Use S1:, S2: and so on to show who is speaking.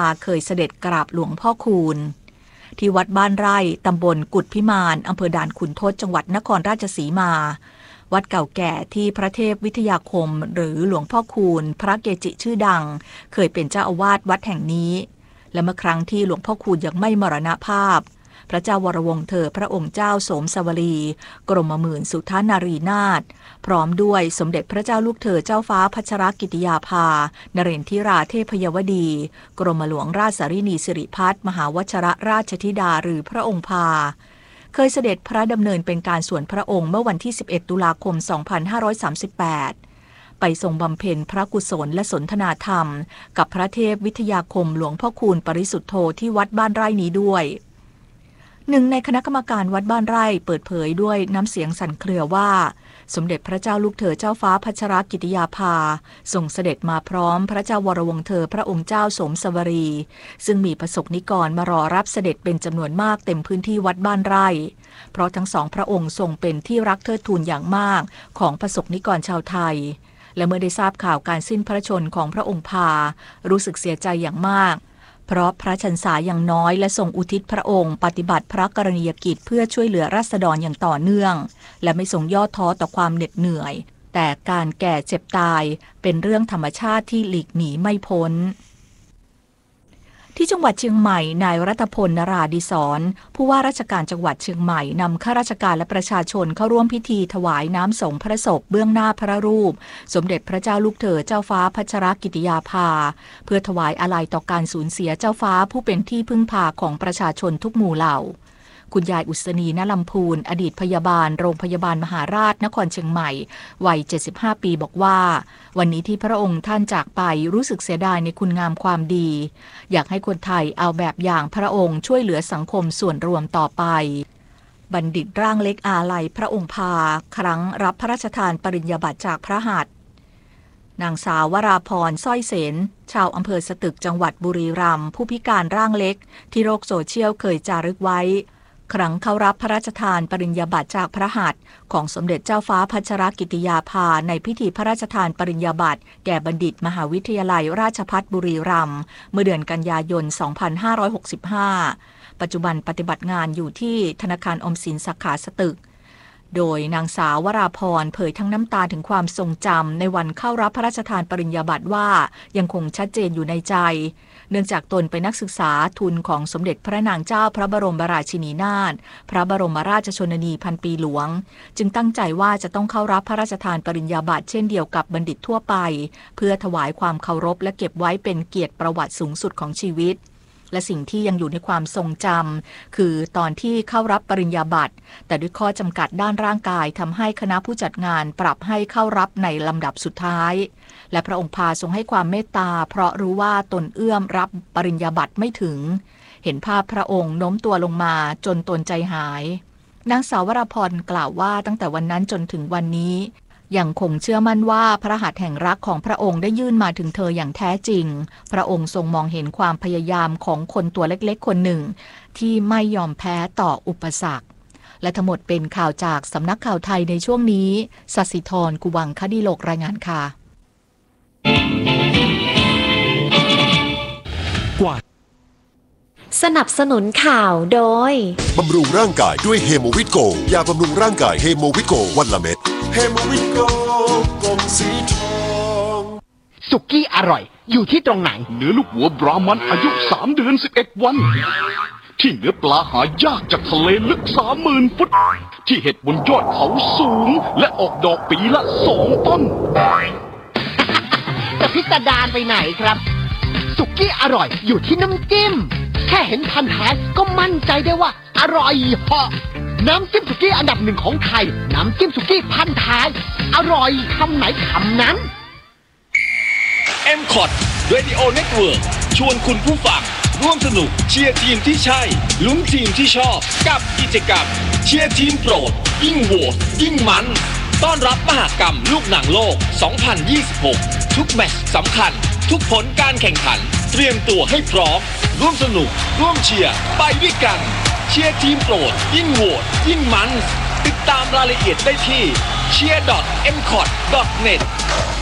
S1: เคยเสด็จกราบหลวงพ่อคูณที่วัดบ้านไร่ตำบลกุฎพิมานอำเภอด่านขุนทดจังหวัดนครราชสีมาวัดเก่าแก่ที่พระเทพวิทยาคมหรือหลวงพ่อคูณพระเกจิชื่อดังเคยเป็นเจ้าอาวาสวัดแห่งนี้และเมื่อครั้งที่หลวงพ่อคูณยังไม่มรณภาพพระเจ้าวรวงศ์เธอพระองค์เจ้าโสมสวลีกรมหมื่นสุทานารีนาถพร้อมด้วยสมเด็จพระเจ้าลูกเธอเจ้าฟ้าพัชรกิติยาภานเรนทิราเทพยวดีกรมหลวงราชสารินีสิริพัฒน์มหาวชรราชธิดาหรือพระองค์ภาเคยเสด็จพระดำเนินเป็นการส่วนพระองค์เมื่อวันที่11ตุลาคม2538ไปทรงบำเพ็ญพระกุศลและสนทนาธรรมกับพระเทพวิทยาคมหลวงพ่อคูณปริสุทธโธที่วัดบ้านไร่นี้ด้วยหนึ่งในคณะกรรมการวัดบ้านไร่เปิดเผยด้วยน้ำเสียงสั่นเครือว่าสมเด็จพระเจ้าลูกเธอเจ้าฟ้าพัชรกิติยาภาทรงเสด็จมาพร้อมพระเจ้าวรวงศ์เธอพระองค์เจ้าโสมสวรีซึ่งมีประสบนิกรมารอรับเสด็จเป็นจำนวนมากเต็มพื้นที่วัดบ้านไร่เพราะทั้งสองพระองค์ทรงเป็นที่รักเทิดทูนอย่างมากของประสบนิกรชาวไทยและเมื่อได้ทราบข่าวการสิ้นพระชนม์ของพระองค์ภารู้สึกเสียใจอย่างมากเพราะพระชนษาอย่างน้อยและทรงอุทิศพระองค์ปฏิบัติพระกรณียกิจเพื่อช่วยเหลือราษฎรอย่างต่อเนื่องและไม่ทรงย่อท้อต่อความเหน็ดเหนื่อยแต่การแก่เจ็บตายเป็นเรื่องธรรมชาติที่หลีกหนีไม่พ้นที่จังหวัดเชียงใหม่นายรัตพล นราดิศรผู้ว่าราชการจังหวัดเชียงใหม่นำข้าราชการและประชาชนเข้าร่วมพิธีถวายน้ำสงพระศพเบื้องหน้าพระรูปสมเด็จพระเจ้าลูกเธอเจ้าฟ้าพัชรกิติยาภาเพื่อถวายอาลัยต่อการสูญเสียเจ้าฟ้าผู้เป็นที่พึ่งพาของประชาชนทุกหมู่เหล่าคุณยายอุศนี ณ ลำพูนอดีตพยาบาลโรงพยาบาลมหาราชนครเชียงใหม่วัย75 ปีบอกว่าวันนี้ที่พระองค์ท่านจากไปรู้สึกเสียดายในคุณงามความดีอยากให้คนไทยเอาแบบอย่างพระองค์ช่วยเหลือสังคมส่วนรวมต่อไปบัณฑิตร่างเล็กอาลัยพระองค์ภาครั้งรับพระราชทานปริญญาบัตรจากพระหัตถ์นางสาววราพรสร้อยเสนชาวอำเภอสตึกจังหวัดบุรีรัมย์ผู้พิการร่างเล็กที่โลกโซเชียลเคยจารึกไว้ครั้งเข้ารับพระราชทานปริญญาบัตรจากพระหัตถ์ของสมเด็จเจ้าฟ้าพัชรกิติยาภาในพิธีพระราชทานปริญญาบัตรแก่บัณฑิตมหาวิทยาลัยราชภัฏบุรีรัมย์เมื่อเดือนกันยายน 2565 ปัจจุบันปฏิบัติงานอยู่ที่ธนาคารออมสินสาขาสตึกโดยนางสาววราพรเผยทั้งน้ำตาถึงความทรงจำในวันเข้ารับพระราชทานปริญญาบัตรว่ายังคงชัดเจนอยู่ในใจเนื่องจากตนเป็นนักศึกษาทุนของสมเด็จพระนางเจ้าพระบรมราชินีนาถพระบรมราชชนนีพันปีหลวงจึงตั้งใจว่าจะต้องเข้ารับพระราชทานปริญญาบัตรเช่นเดียวกับบัณฑิตทั่วไปเพื่อถวายความเคารพและเก็บไว้เป็นเกียรติประวัติสูงสุดของชีวิตและสิ่งที่ยังอยู่ในความทรงจำคือตอนที่เข้ารับปริญญาบัตรแต่ด้วยข้อจำกัดด้านร่างกายทำให้คณะผู้จัดงานปรับให้เข้ารับในลำดับสุดท้ายและพระองค์พาทรงให้ความเมตตาเพราะรู้ว่าตนเอื้อมรับปริญญาบัตรไม่ถึงเห็นภาพพระองค์โน้มตัวลงมาจนตนใจหายนางสาววราพรกล่าวว่าตั้งแต่วันนั้นจนถึงวันนี้ยังคงเชื่อมั่นว่าพระหัตถ์แห่งรักของพระองค์ได้ยื่นมาถึงเธออย่างแท้จริงพระองค์ทรงมองเห็นความพยายามของคนตัวเล็กๆคนหนึ่งที่ไม่ยอมแพ้ต่ออุปสรรคและทั้งหมดเป็นข่าวจากสำนักข่าวไทยในช่วงนี้ศศิธร กุวังคดิโลกรายงานค่ะ
S2: สนับสนุนข่าวโดย
S3: บำรุงร่างกายด้วยเฮโมวิตโกยาบำรุงร่างกายเฮโมวิตโกวันละเม็ดเฮโมวิตโกกลมสีทอง
S4: สุกี้อร่อยอยู่ที่ตรงไหนเนื้อลูกวัวบรามันอายุ3 เดือน 11 วันที่เนื้อปลาหายากจากทะเลลึก 30,000 ฟุตที่เห็ดบนยอดเขาสูงและออกดอกปีละ2 ต้น
S5: จะพิสดารไปไหนครับสุกี้อร่อยอยู่ที่น้ำจิ้มแค่เห็นพันท้ายก็มั่นใจได้ว่าอร่อยเหาะน้ำจิ้มสุกี้อันดับ1ของไทยน้ำจิ้มสุกี้พันท้ายอร่อยคำไหนคำนั้น
S6: M-Cot Radio Network ชวนคุณผู้ฟังร่วมสนุกเชียร์ทีมที่ใช่ลุ้นทีมที่ชอบกับกิจกรรมเชียร์ทีมโปรดยิ่งโหวตยิ่งมันต้อนรับมหกรรมลูกหนังโลก 2026 ทุกแมตช์สำคัญทุกผลการแข่งขันเตรียมตัวให้พร้อมร่วมสนุกร่วมเชียร์ไปด้วยกันเชียร์ทีมโปรดยิ่งโหวตยิ่งมันติดตามรายละเอียดได้ที่ cheer.mcot.net